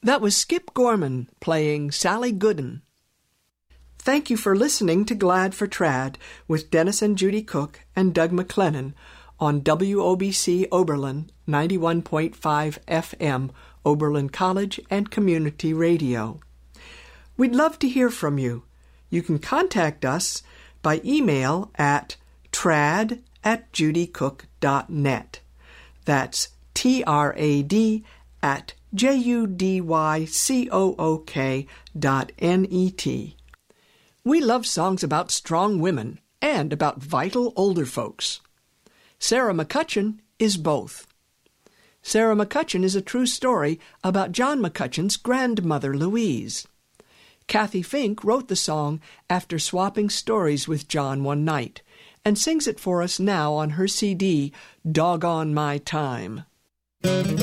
That was Skip Gorman playing Sally Gooden. Thank you for listening to Glad for Trad with Dennis and Judy Cook and Doug McLennan on WOBC Oberlin 91.5 FM, Oberlin College and Community Radio. We'd love to hear from you. You can contact us by email at trad@judycook.net. That's trad@judycook.net. We love songs about strong women and about vital older folks. Sarah McCutcheon is both. Sarah McCutcheon is a true story about John McCutcheon's grandmother, Louise. Kathy Fink wrote the song after swapping stories with John one night and sings it for us now on her CD, Doggone My Time.